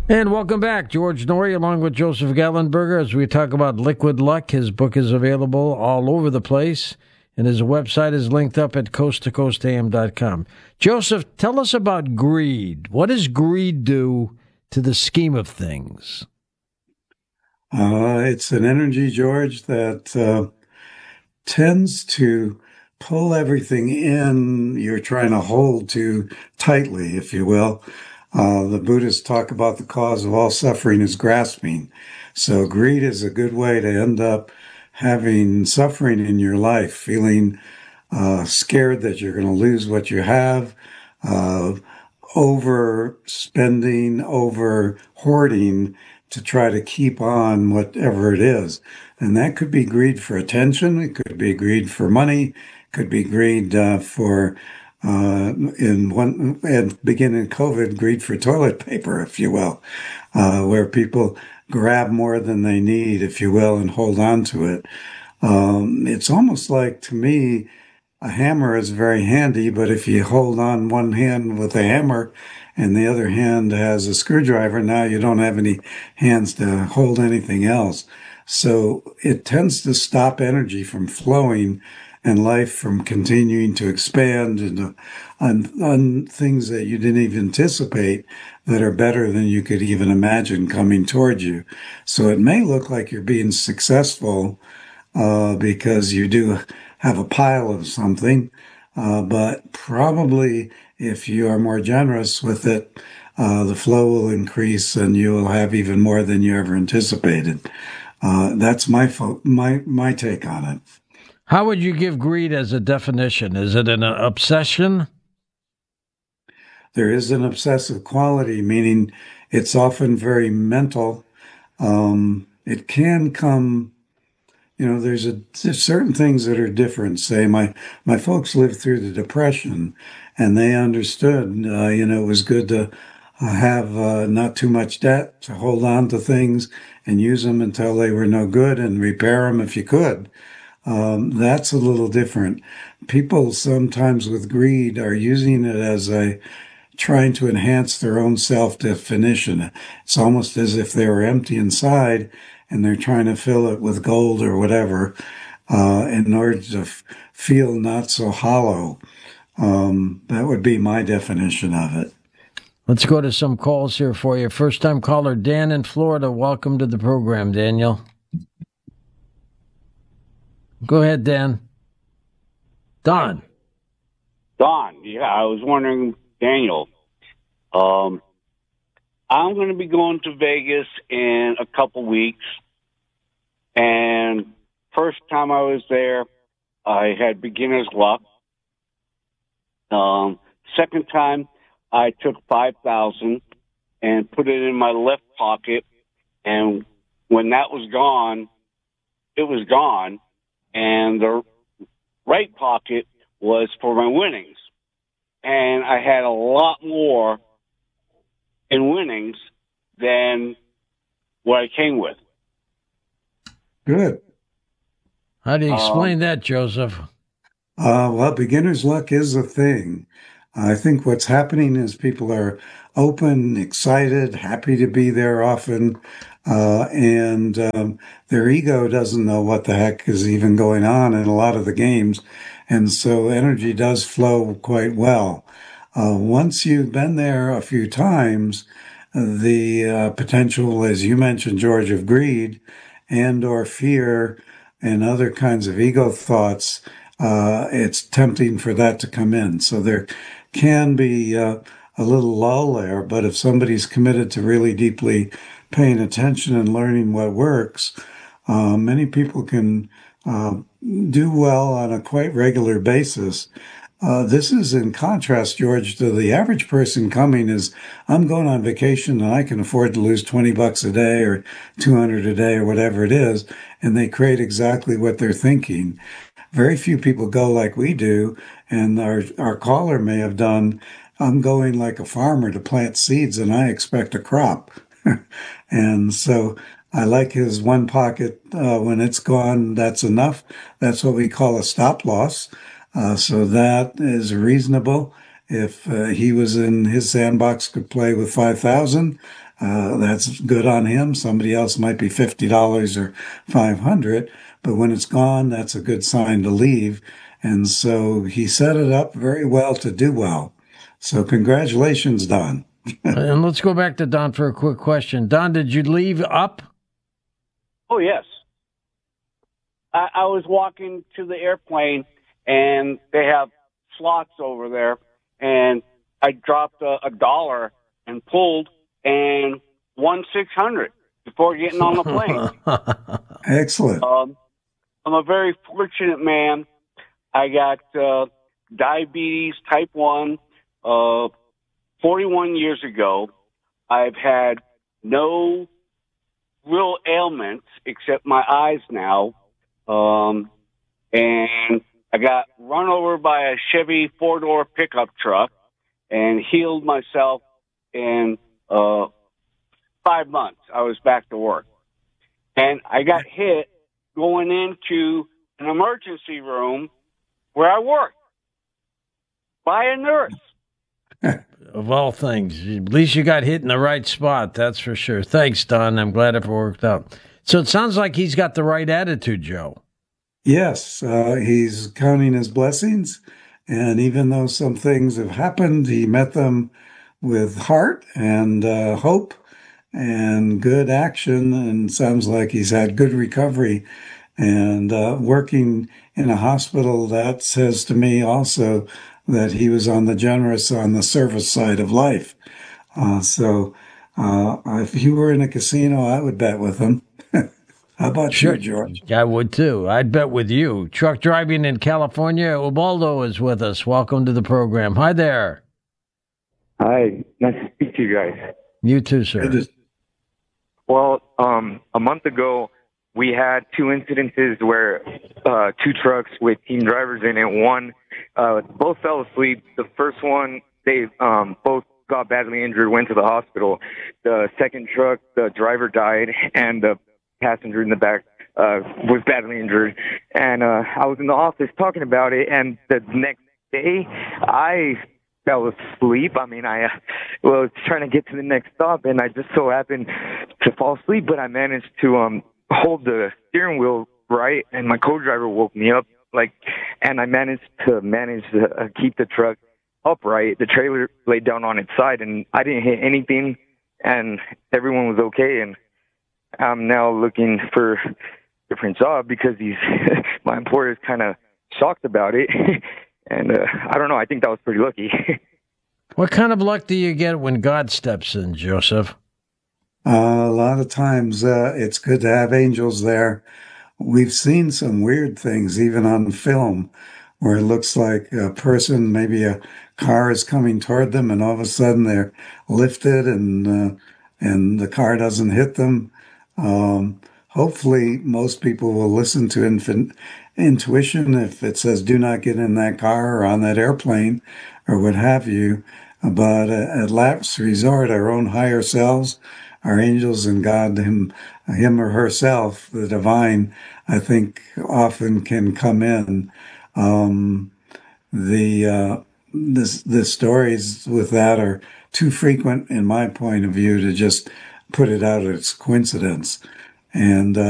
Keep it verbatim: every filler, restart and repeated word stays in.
And welcome back, George Norrie, along with Joseph Gallenberger, as we talk about Liquid Luck. His book is available all over the place, and his website is linked up at coast to coast a m dot com. Joseph, tell us about greed. What does greed do to the scheme of things? Uh, it's an energy, George, that uh, tends to pull everything in you're trying to hold too tightly, if you will. Uh, the Buddhists talk about the cause of all suffering is grasping. So greed is a good way to end up having suffering in your life, feeling uh, scared that you're going to lose what you have, uh, overspending, over hoarding to try to keep on whatever it is. And that could be greed for attention. It could be greed for money. It could be greed uh, for Uh, in one, and beginning of COVID, greed for toilet paper, if you will, uh, where people grab more than they need, if you will, and hold on to it. Um, it's almost like, to me, a hammer is very handy, but if you hold on one hand with a hammer and the other hand has a screwdriver, now you don't have any hands to hold anything else. So it tends to stop energy from flowing and life from continuing to expand into on, on things that you didn't even anticipate that are better than you could even imagine coming towards you. So it may look like you're being successful uh, because you do have a pile of something, uh, but probably if you are more generous with it, uh, the flow will increase and you will have even more than you ever anticipated. Uh, that's my fo- my my take on it. How would you give greed as a definition? Is it an obsession? There is an obsessive quality, meaning it's often very mental. Um, it can come, you know, there's, a, there's certain things that are different. Say, my, my folks lived through the Depression, and they understood, uh, you know, it was good to uh, have uh, not too much debt, to hold on to things and use them until they were no good and repair them if you could. Um, that's a little different. People sometimes with greed are using it as a trying to enhance their own self-definition. It's almost as if they were empty inside and they're trying to fill it with gold or whatever uh, in order to f- feel not so hollow. Um, that would be my definition of it. Let's go to some calls here for you. First time caller, Dan in Florida. Welcome to the program, Daniel. Go ahead, Dan. Don. Don, yeah, I was wondering, Daniel, um, I'm going to be going to Vegas in a couple weeks, and first time I was there, I had beginner's luck. Um, second time, I took five thousand and put it in my left pocket, and when that was gone, it was gone. And the right pocket was for my winnings. And I had a lot more in winnings than what I came with. Good. How do you explain um, that, Joseph? Uh, well, beginner's luck is a thing. I think what's happening is people are open, excited, happy to be there often. Uh, and um, their ego doesn't know what the heck is even going on in a lot of the games. And so energy does flow quite well. Uh, once you've been there a few times, the uh, potential, as you mentioned, George, of greed and or fear and other kinds of ego thoughts, uh, it's tempting for that to come in. So there can be uh, a little lull there, but if somebody's committed to really deeply paying attention and learning what works, uh, many people can uh, do well on a quite regular basis. Uh, this is in contrast, George, to the average person coming is, I'm going on vacation and I can afford to lose twenty bucks a day or two hundred a day or whatever it is. And they create exactly what they're thinking. Very few people go like we do. And our, our caller may have done, I'm going like a farmer to plant seeds and I expect a crop. And so I like his one pocket. Uh, when it's gone, that's enough. That's what we call a stop loss. Uh, so that is reasonable. If uh, he was in his sandbox, could play with five thousand, uh, that's good on him. Somebody else might be fifty dollars or five hundred dollars, but when it's gone, that's a good sign to leave. And so he set it up very well to do well. So congratulations, Don. And let's go back to Don for a quick question. Don, did you leave up? Oh, yes. I, I was walking to the airplane, and they have slots over there, and I dropped a, a dollar and pulled and won six hundred before getting on the plane. Excellent. Um, I'm a very fortunate man. I got uh, diabetes type one uh, forty-one years ago. I've had no real ailments except my eyes now. Um, and I got run over by a Chevy four-door pickup truck and healed myself in uh, five months. I was back to work. And I got hit going into an emergency room where I worked by a nurse. Of all things, at least you got hit in the right spot, that's for sure. Thanks, Don. I'm glad it worked out. So it sounds like he's got the right attitude, Joe. Yes, uh, he's counting his blessings. And even though some things have happened, he met them with heart and uh, hope and good action. And sounds like he's had good recovery. And uh, working in a hospital, that says to me also that he was on the generous, on the service side of life. Uh, so uh, if he were in a casino, I would bet with him. How about Sure, you, George? I would too. I'd bet with you. Truck driving in California, Ubaldo is with us. Welcome to the program. Hi there. Hi, nice to speak to you guys. You too, sir. Good to- Well, um, a month ago, we had two incidences where uh, two trucks with team drivers in it. One, uh, both fell asleep. The first one, they um, both got badly injured, went to the hospital. The second truck, the driver died, and the passenger in the back uh, was badly injured. And uh, I was in the office talking about it, and the next day, I fell asleep. I mean, I uh, was trying to get to the next stop, and I just so happened to fall asleep, but I managed to um hold the steering wheel right, and my co-driver woke me up, like, and I managed to manage to uh, keep the truck upright. The trailer laid down on its side, and I didn't hit anything, and everyone was okay. And I'm now looking for a different job because these my employer is kind of shocked about it. And uh, I don't know. I think that was pretty lucky. What kind of luck do you get when God steps in, Joseph? Uh, a lot of times uh, it's good to have angels there. We've seen some weird things, even on film, where it looks like a person, maybe a car is coming toward them, and all of a sudden they're lifted, and uh, and the car doesn't hit them. Um, hopefully, most people will listen to infin- intuition if it says "do not get in that car" or on that airplane, or what have you. But uh, at last resort, our own higher selves, our angels, and God, him, him or herself, the divine, I think often can come in. Um, the, uh, this, the stories with that are too frequent in my point of view to just put it out as coincidence. And, uh,